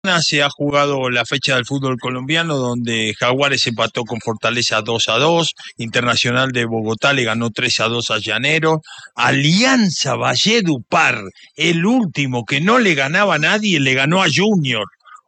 Se ha jugado la fecha del fútbol colombiano donde Jaguares empató con Fortaleza 2-2, Internacional de Bogotá le ganó 3-2 a Llanero, Alianza Valledupar, el último que no le ganaba a nadie, le ganó a Junior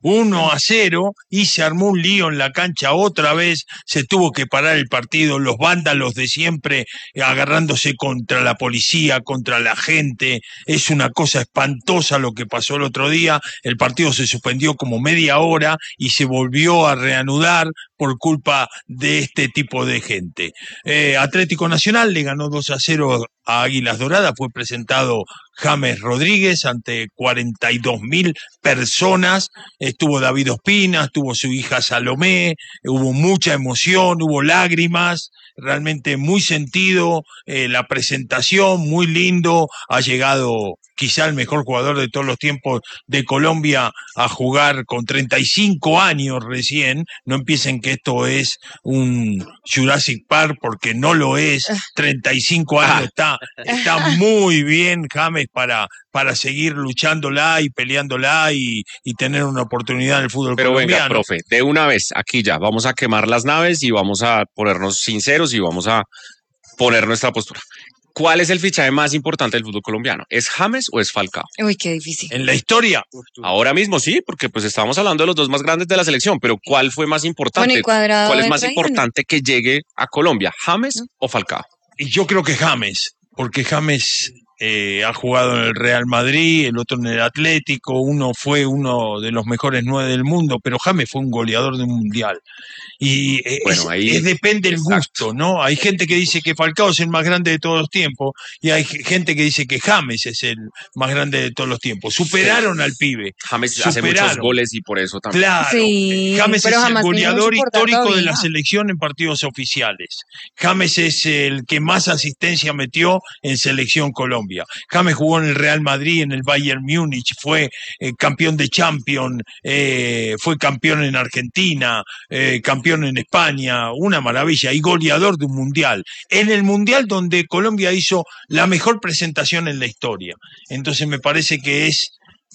1-0 y se armó un lío en la cancha otra vez, se tuvo que parar el partido, los vándalos de siempre agarrándose contra la policía, contra la gente, es una cosa espantosa lo que pasó el otro día, el partido se suspendió como media hora y se volvió a reanudar por culpa de este tipo de gente. Atlético Nacional le ganó 2-0 a Águilas Doradas, fue presentado James Rodríguez ante 42.000 personas, estuvo David Ospina, estuvo su hija Salomé, hubo mucha emoción, hubo lágrimas, realmente muy sentido, la presentación, muy lindo, ha llegado quizá el mejor jugador de todos los tiempos de Colombia a jugar con 35 años recién, no empiecen que esto es un Jurassic Park porque no lo es, 35 años está muy bien James para seguir luchándola y peleándola y tener una oportunidad en el fútbol Pero colombiano. venga, profe, de una vez, aquí ya, vamos a quemar las naves y vamos a ponernos sinceros y vamos a poner nuestra postura. ¿Cuál es el fichaje más importante del fútbol colombiano? ¿Es James o es Falcao? Uy, qué difícil. En la historia. Ahora mismo sí, porque pues estábamos hablando de los dos más grandes de la selección, pero ¿cuál fue más importante? Bueno, y Cuadrado ¿Cuál es más entra ahí, ¿o no? importante que llegue a Colombia, James o Falcao? Y yo creo que James, porque James ha jugado en el Real Madrid, el otro en el Atlético, uno fue uno de los mejores 9 del mundo, pero James fue un goleador de un mundial. Y Bueno, ahí, depende del exacto. gusto, ¿no? Hay gente que dice que Falcao es el más grande de todos los tiempos y hay gente que dice que James es el más grande de todos los tiempos. Superaron al pibe. James hace muchos goles y por eso también. Claro, Sí, James pero es el jamás teníamos goleador importante histórico de la todavía. selección en partidos oficiales. James es el que más asistencia metió en Selección Colombia. James jugó en el Real Madrid, en el Bayern Múnich, fue campeón de Champions, fue campeón en Argentina, campeón en España, una maravilla, y goleador de un mundial. En el mundial donde Colombia hizo la mejor presentación en la historia. Entonces me parece que es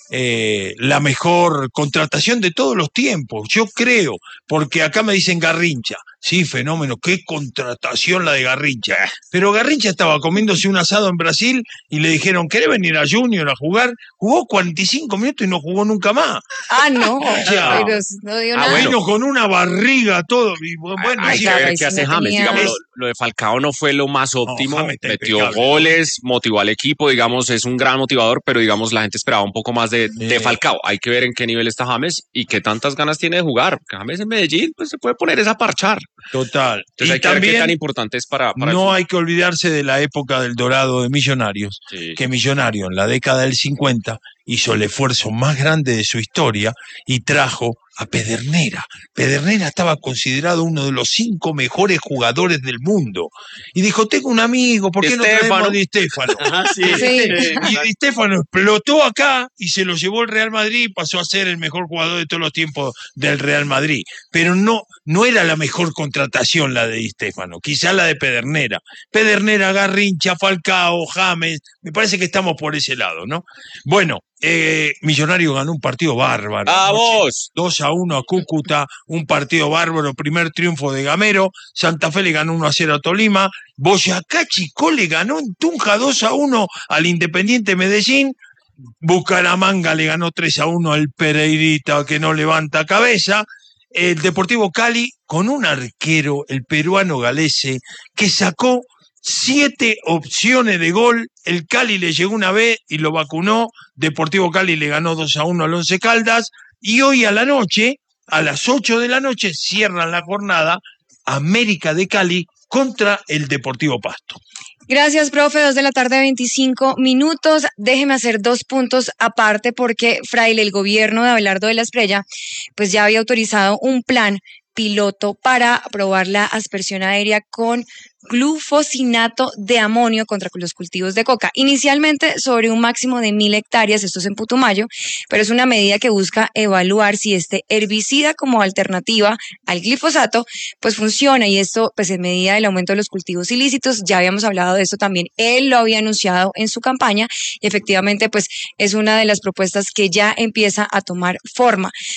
la mejor contratación de todos los tiempos, yo creo, porque acá me dicen Garrincha, sí, fenómeno, qué contratación la de Garrincha, pero Garrincha estaba comiéndose un asado en Brasil y le dijeron, ¿querés venir a Junior a jugar? Jugó 45 minutos y no jugó nunca más. Ah, no, Ya. pero no dio nada. Vino con una barriga todo, y bueno, Hay sí, que ver James qué hace no James, tenía- digamos, lo de Falcao no fue lo más óptimo, James está metió impecable. goles, motivó al equipo, digamos, es un gran motivador, pero digamos, la gente esperaba un poco más de Falcao. Hay que ver en qué nivel está James y qué tantas ganas tiene de jugar. Porque James en Medellín, pues se puede poner esa a parchar. total. Entonces Y hay que ver qué también tan importante es para el no fútbol. hay que olvidarse de la época del dorado de Millonarios, Sí. que Millonario en la década del 50 hizo el esfuerzo más grande de su historia y trajo a Pedernera. Pedernera estaba considerado uno de los 5 mejores jugadores del mundo. Y dijo, tengo un amigo, ¿por qué no traemos a Di Stéfano? Sí. Y Di Stéfano explotó acá y se lo llevó el Real Madrid y pasó a ser el mejor jugador de todos los tiempos del Real Madrid. Pero no era la mejor contratación la de Di Stéfano, quizá la de Pedernera. Pedernera, Garrincha, Falcao, James, me parece que estamos por ese lado, ¿no? Bueno, Millonario ganó un partido bárbaro. ¡Vamos! 2-1 a Cúcuta, un partido bárbaro, primer triunfo de Gamero. Santa Fe le ganó 1-0 a Tolima. Boyacá Chicó le ganó en Tunja 2-1 al Independiente Medellín. Bucaramanga le ganó 3-1 al Pereirita que no levanta cabeza. El Deportivo Cali con un arquero, el peruano Galese, que sacó 7 opciones de gol. El Cali le llegó una vez y lo vacunó. Deportivo Cali le ganó 2-1 al Once Caldas. Y hoy a la noche, a las 8 de la noche, cierran la jornada América de Cali contra el Deportivo Pasto. Gracias, profe. 2:25 PM. Déjeme hacer 2 puntos aparte porque, Fraile, el gobierno de Abelardo de la Espriella, pues ya había autorizado un plan piloto para probar la aspersión aérea con glufosinato de amonio contra los cultivos de coca. Inicialmente sobre un máximo de 1.000 hectáreas, esto es en Putumayo, pero es una medida que busca evaluar si este herbicida como alternativa al glifosato pues funciona, y esto pues en medida del aumento de los cultivos ilícitos. Ya habíamos hablado de esto también, él lo había anunciado en su campaña y efectivamente pues es una de las propuestas que ya empieza a tomar forma.